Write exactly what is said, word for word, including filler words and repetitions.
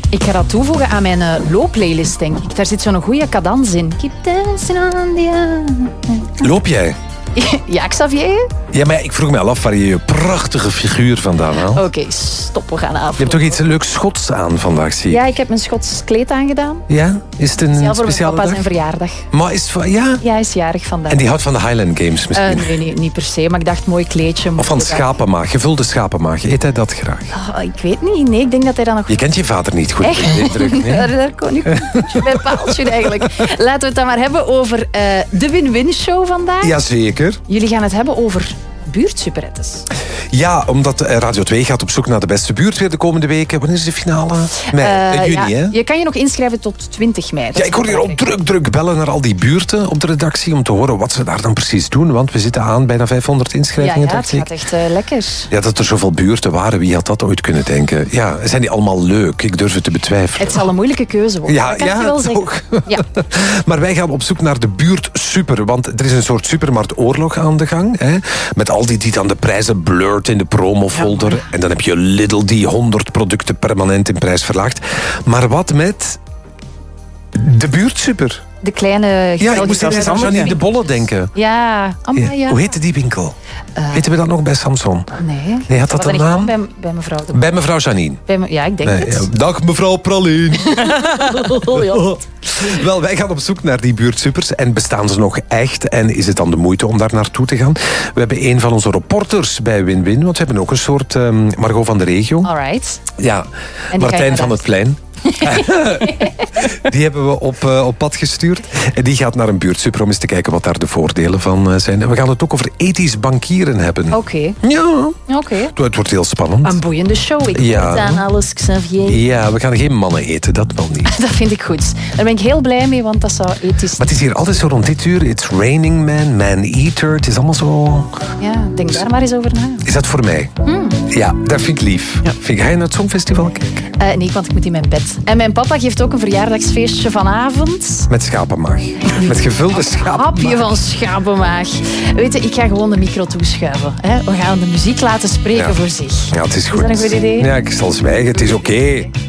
Ik ga dat toevoegen aan mijn uh, loopplaylist, denk ik. Daar zit zo'n goede cadans in. Keep dancing on the... Loop jij? Ja, Xavier? Ja, maar ik vroeg me al af waar je je prachtige figuur vandaan haalt. Oké, okay, stop, we gaan af. Je hebt toch iets leuks Schots aan vandaag, zie ik? Ja, ik heb mijn Schots kleed aangedaan. Ja? Is het een speciale dag? speciale Papa dag? zijn verjaardag. Maar is het... Ja? Ja, hij is jarig vandaag. En die houdt van de Highland Games misschien? Uh, nee, nee, niet per se, maar ik dacht mooi kleedje. Of van schapenmaag, gevulde schapenmaag. Eet hij dat graag? Oh, ik weet niet, nee, ik denk dat hij dan nog... Je kent je vader niet goed. Echt? Nee, druk, nee? daar, daar kon ik een bij paaltje eigenlijk. Laten we het dan maar hebben over uh, de Win-Win Show vandaag. Jazeker. Jullie gaan het hebben over buurtsuperettes. Ja, omdat Radio twee gaat op zoek naar de beste buurt weer de komende weken. Wanneer is de finale? Mei, uh, juni, ja, hè? Je kan je nog inschrijven tot twintig mei. Ja, ik hoor hier al druk, druk bellen naar al die buurten op de redactie om te horen wat ze daar dan precies doen. Want we zitten aan bijna vijfhonderd inschrijvingen. Ja, ja het gaat echt uh, lekker. Ja, dat er zoveel buurten waren, wie had dat ooit kunnen denken? Ja, zijn die allemaal leuk? Ik durf het te betwijfelen. Het zal een moeilijke keuze worden. Ja, kan ja, je wel toch. Ja. Maar wij gaan op zoek naar de buurt super. Want er is een soort supermarktoorlog aan de gang. Hè? Met al die die dan de prijzen blurt in de promofolder. Ja. En dan heb je Lidl die honderd producten permanent in prijs verlaagt. Maar wat met de buurtsuper? De kleine... Ja, ik moest aan Janine de Bolle denken. Ja, Amma, ja. Hoe heette die winkel? Uh, Weten we dat nog bij Samson? Nee. Nee, had dat, dat een naam? Bij, bij mevrouw de Bolle. Bij mevrouw Janine. Bij me, ja, ik denk nee, het. Ja. Dag mevrouw Praline. Ja. Wel, wij gaan op zoek naar die buurtsupers. En bestaan ze nog echt? En is het dan de moeite om daar naartoe te gaan? We hebben een van onze reporters bij Win-Win. Want we hebben ook een soort um, Margot van de regio. Alright. Ja, Martijn van het Plein. Die hebben we op, uh, op pad gestuurd. En die gaat naar een buurtsuper om eens te kijken wat daar de voordelen van uh, zijn. En we gaan het ook over ethisch bankieren hebben. Oké. Okay. Ja. Oké. Okay. Het wordt heel spannend. Een boeiende show. Ik ja. weet aan alles, Xavier. Ja, we gaan geen mannen eten, dat wel niet. Dat vind ik goed. Daar ben ik heel blij mee, want dat zou ethisch... Maar het is hier altijd zo rond dit uur. It's raining man, man eater. Het is allemaal zo... Ja, denk daar maar eens over na. Is dat voor mij? Mm. Ja, dat vind ik lief. Ja. Vind jij naar het Songfestival kijken? Uh, nee, want ik moet in mijn bed. En mijn papa geeft ook een verjaardagsfeestje vanavond. Met schapenmaag. Met gevulde schapenmaag. Hapje van schapenmaag. Weet je, ik ga gewoon de micro toeschuiven. Hè? We gaan de muziek laten spreken ja. voor zich. Ja, het is goed. Is dat een goed idee? Ja, ik zal zwijgen. Het is oké. Okay.